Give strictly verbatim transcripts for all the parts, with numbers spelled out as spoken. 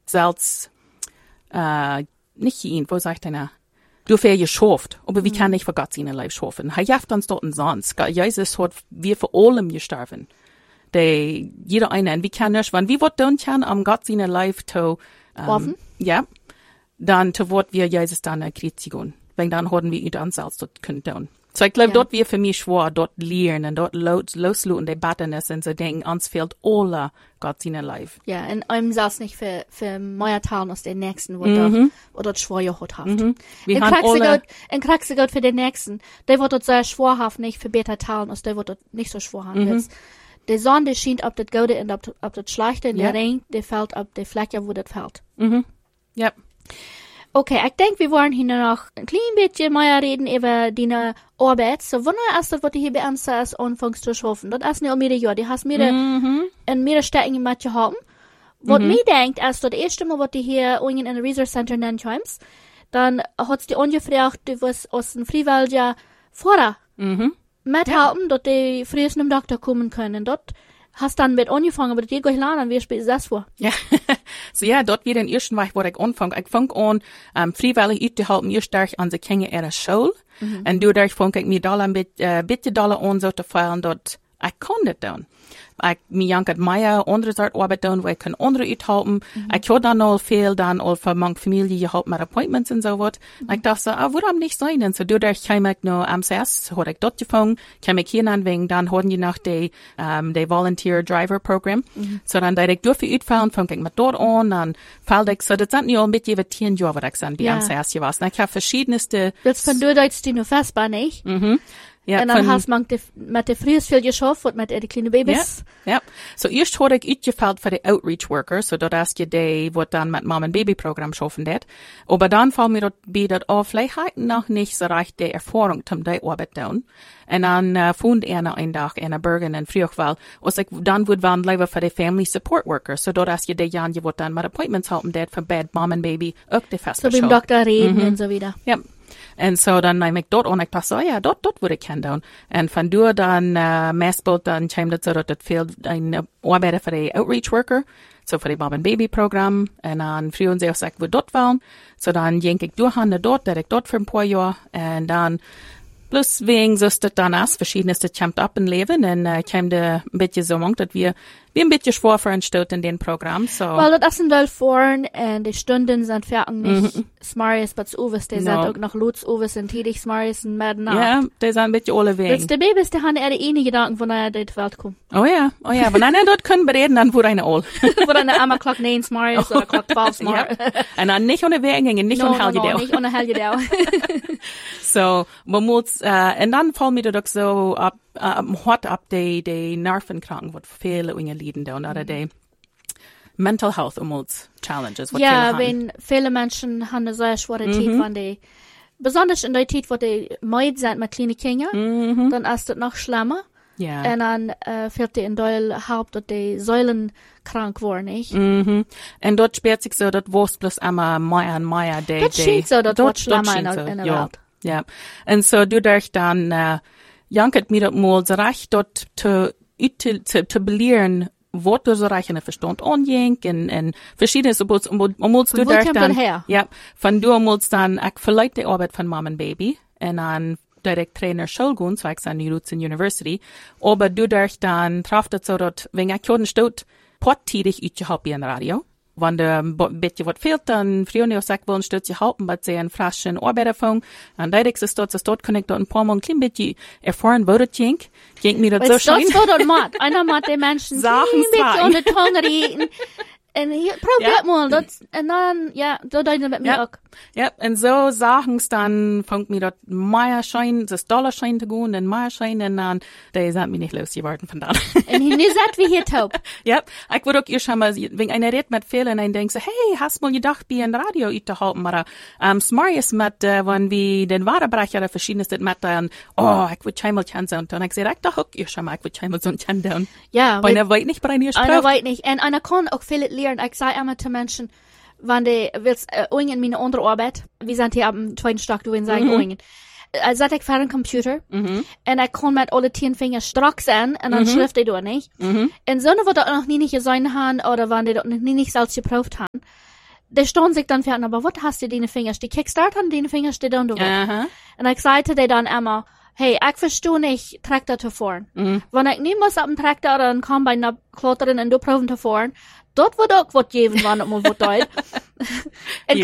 selbst, äh, nicht ihn, wo sagt er, du für geschafft, aber wie kann ich für Gott seine Leib schaffen? Er jaft uns dort und sonst. Jesus hat wir für allem gestorben. De, jeder eine, und wie kann ich, wenn wir was tun können, am Gott seine Leib zu, ähm, ja, dann zu Wort wir Jesus dann erkriegen. Wenn dann haben wir ihn dann selbst dort können tun. So ich glaube, ja. Dort wir für mich schwer, dort lernen, dort los, losluten, debatten ist und so denken, uns fehlt alle Gott seine Leib. Ja, und einem selbst nicht für, für mehr teilen als den Nächsten, wo mhm. dort, dort schwer hat. Mhm. Und kriegst du Gott für den Nächsten, der wird dort sehr schwerhaft nicht für besser teilen, als der wird dort nicht so schwer haben. Mhm. Die Sonne, die schient auf das Gute und auf, auf das Schlechte, und ja. Der Regen, der fällt auf die Fläche, wo das fällt. Mhm. Ja. Okay, ich denke, wir wollen hier noch ein klein bisschen mehr reden über deine Arbeit. So, wann ist das, was du hier bei uns als anfängst zu schaffen? Das ist nicht mehrere Jahre. Du hast mehrere, mhm. in mehrere Städten gemacht haben. Was mhm. mir denkt, als das erste Mal, was du hier in einem Research Center nennen kommst, dann hat du angefragt, du wirst aus einem freiwilligen Fahrer mhm. mithelfen, ja. Dass die frühest zum Doktor kommen können. Dort hast dann mit angefangen, aber das geht gleich lernen, wie spät ist das vor? Ja, so ja, dort wieder in ersten Woche, wo ich anfange. Ich fange an, um, freiwillig uitzuhelpen, eerst durch an die Kinder ihrer Schule. Mhm. Und dadurch fange ich mir da ein bisschen, bitte da an, so zu feiern, dort, ich kann das tun. Ich, mir jankert mehr andere Art Arbeit tun, wo ich kann andere uithelpen. Mhm. Ich habe dann auch viel, dann auch für meine Familie geholfen mit Appointments und so was. Mhm. Ich dachte so, ah, warum nicht sein? Und so dadurch kam ich noch am C S, habe ich dort gefangen, kam ich hier an, wegen dann hatten die noch die, um, die Volunteer Driver Program. Mhm. So dann direkt durch für uitfallen, fange ich mit dort an, dann fall ich, so das sind ja ein bisschen über zehn Jahre, was ich dann bei ja. am C S gewesen. Ich habe verschiedenste. Das von dort ist die nur festbar, nicht? Mhm. Ja, und dann hast man mit der frühest viel geschafft und mit den kleinen Babys. Ja, ja. So erst hatte ich uitgefällt für die Outreach Worker, so dort ist ja die, wo dann mit Mom and Baby Programm schaffen wird. Aber dann fallen mir dort bei, dass auch vielleicht halt noch nicht so recht die Erfahrung zum die Arbeit tun. Und dann äh, fand einer einen Tag in der Bergen in Frühchwald, was ich dann würde waren lieber für die Family Support Worker. So dort ist ja die Jan, die dann mit Appointments halten, der für Bed, Mom and Baby, auch die Festgestellt. So beim Doktor reden mhm. und so wieder. Ja. Und so dann nahm ich dort und ich dachte so, ja, dort, dort würde ich kennen. Und von dort dann, äh, meistens dann kam das so, dass das viel ein Arbeiter für die Outreach Worker, so für die Mom and Baby Programm. Und dann früher und sie auch gesagt, wo dort waren. So dann ging ich durch an dort, direkt dort für ein paar Jahre. Und dann, plus wegen so ist das dann aus, verschiedenes, das kommt ab im Leben. Und äh, kam da ein bisschen so, dass wir, wir ein bisschen schwer für uns stehen in dem Programm, so. Weil das ist ein Teil vorn, und die Stunden sind fertig nicht mhm. smarries, aber Uwes, die no. sind auch noch Lutz Uwes und tätig smarries und mehr nach. Ja, die sind ein bisschen alle Wege. Jetzt die Babys, die haben eher die eine Gedanken, von daher die Welt kommen. Oh ja, oh ja, wenn einer dort können bereden, dann wurde eine all. Wurde eine einmal Clock neun smarries oder Clock zwölf smarries. Ja. Und dann nicht ohne Wege gingen, nicht ohne Helgedau. No, no, nicht ohne Helgedau. So, man muss, äh, und dann fallen mir doch so ab, um, hot ab die, die Nervenkranken, was viele Dinge leiden da, oder die Mental Health umwelt Challenges, was ja, wenn viele Menschen haben eine sehr schwere Zeit, wenn die, besonders in der Zeit, wo die müde sind mit kleinen Kindern, mhm. dann ist das noch schlimmer. Ja. Und dann, äh, fehlt die in Deutschland Haupt, dass die Säulen krank waren, nicht? Mhm. Und dort spielt sich so, dass was bloß immer mehr und mehr, die, das scheint so, dass dort schlimmer in, in der ja. Welt. Ja. Und so, dadurch dann, äh, jankert mir das mal so recht dort zu, zu, zu, zu belehren, was du so recht in der Verstand anjink, und, und verschiedenes, und, und, und musst du durch dann, her? Ja, von du musst dann, ich verleite die Arbeit von Mom and Baby, und dann direkt Trainer Schulgun, so ich an die Roots University, aber du durch dann traf das so, dass, wenn ich können steht, pottidig ich hab in Radio. Wenn der ein bisschen was fehlt, dann früher nicht sagt, wollen stützt sich halten, bei sehr einen frischen Arbeiterfang. Und direkt ist dort, ist dort kann ich dort ein paar Mal ein klein bisschen erfahren, wo das ging. Ging mir das so schön. Das war dort matt. Einer macht den Menschen Sachen ein bisschen unter die Tongue reden. Und hier, probiert ja. mal, das, und dann, ja, so deuten mit mir ja. auch. Ja, und so Sachen's dann, fängt mir dort mehr Schein, das Dollarschein zu gehen, und mehr Schein, und dann, die sind mir nicht losgeworden von da. Und hier seid wie hier taub. Ja, ich würde auch ihr schon mal, wenn einer redet mit vielen, und denkt so, hey, hast mal gedacht, bei ein Radio zu halten, oder, ähm, Smarties mit, äh, wenn wir den Warenbereich oder verschiedenes mit, dann, oh, ich würde schon mal kennen, und dann, ich sage, ich dachte, ihr schon mal, ich würde schon mal so ein kennen. Ja. Weil einer weiß nicht, bei einer Einer weiß nicht, und einer kann auch viel lernen. Ich sage immer zu Menschen, wenn die willst, äh, in meine andere Arbeit, wir sind hier am zweiten Stock, du willst sagen, mhm. Oingen. Äh, seit ich für einen Computer, mhm. und ich kann mit alle zehn Finger stracks an, und dann mhm. schrift ich nicht. Mhm. Und so, wo das noch nie nicht gesehen haben, oder wenn die das noch nie nicht selbst geprüft haben, die stehen sich dann fertig, aber was hast du deine Finger? Die Kickstart haben deine Finger steht und du Uh-huh. Und ich sagte dir dann immer, hey, ich verstehe nicht Traktor zu fahren. Mhm. Wenn ich niemals auf dem Traktor dann kann bei einer Klotterin und du proben zu fahren, dort wird auch was geben, wenn ich mal was deut. Und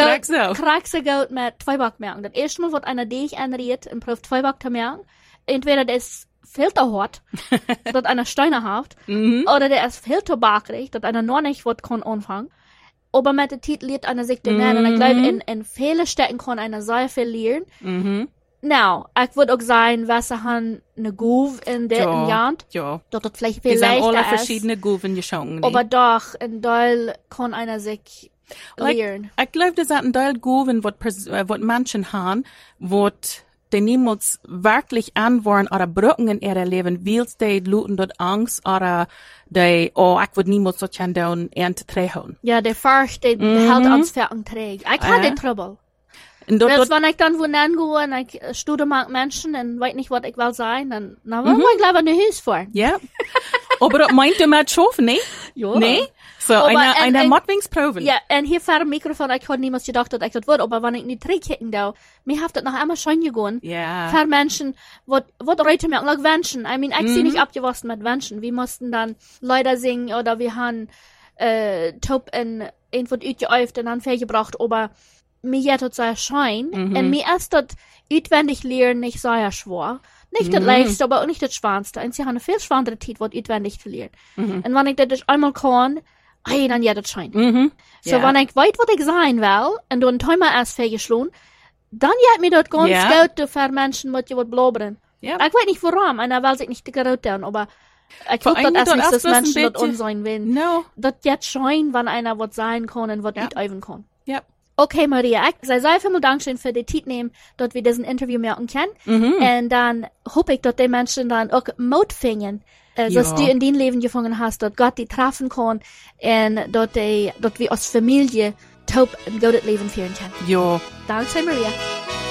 kriegst du Geld mit zwei Backmerken. Das erste Mal wird einer dich anriet und probt zwei Back zu merken. Entweder das ist viel zu hart, dass einer Steine hat, Mhm. oder der ist viel zu bakrig, dass einer noch nicht was kann anfangen. Aber mit der Titel lernt einer sich den lernen. Und ich glaube, in, in vielen Städten kann einer sehr viel lernen. Mhm. Nou, ich würde auch sagen, was haben eine Groove in der Ja, Jahr, ja. dass das vielleicht viel Wir sind alle leichter ist. verschiedene Guven geschungen. Aber doch, in Teil kann einer sich lernen. Ich glaube, das ist ein Teil Guven, was Menschen haben, wo die niemals wirklich anwaren oder Brücken in ihrem Leben, weil die luten dort Angst oder die, oh, ich würde niemals so can down Ernte trägen. Ja, der Furcht, der Mhm. hält uns für einen trägt. Ich habe Ja. den Trouble. Und dort, Selbst dort, wenn ich dann wohin gehe und ich studiere mag Menschen und weiß nicht, was ich will sein, dann, na, mhm. ich glaube, eine Haus fahren. ja. Aber das meint du mit schaffen, ne? Ja. Nee? So, Aber eine, en- eine en- Mottwingsproben. Ja, und hier vor dem Mikrofon, ich hatte niemals gedacht, dass ich das würde, aber wenn ich nicht trägkicken da, mir hat das noch einmal schon gegangen. Ja. Für Menschen, was, was Leute merken, like Menschen. I mean, ich Mhm. sehe nicht abgewachsen mit Menschen. Wir mussten dann Lieder singen oder wir haben, äh, Top in, irgendwo uitgeäuft und dann fertiggebracht, aber mir hat das sehr schein. Mhm. Und mir ist das auswendig lernen nicht sehr schwer. Nicht das Mhm. leichteste, aber auch nicht das schwerste. Und sie haben eine viel schwerere Zeit, was auswendig zu lernen. Mhm. Und wenn ich das einmal kann, hey, dann ja, das schein. Mhm. So, ja. wenn ich weiß, was ich sein will, und du ein Timer erst fertiggeschlagen, dann hat mir das ganz Ja. gut für Menschen, mit die was blabbern. Ja. Ich weiß nicht warum, und er will sich nicht gerät werden, aber ich Vor glaube, allem das ist dort nicht, dass erst ein Menschen das bisschen- unsein wollen. No. Das jetzt schein, wenn einer was sein kann und was Ja. nicht üben kann. Ja. Okay, Maria, ich sei sehr vielen Dank schön für die Zeit nehmen, dass wir diesen Interview machen können. Mhm. Und dann hoffe ich, dass die Menschen dann auch Mut finden, äh, Ja. dass du in dein Leben gefangen hast, dass Gott die treffen kann und dass, die, dass wir als Familie taub ein gutes Leben führen können. Ja. Danke, Maria.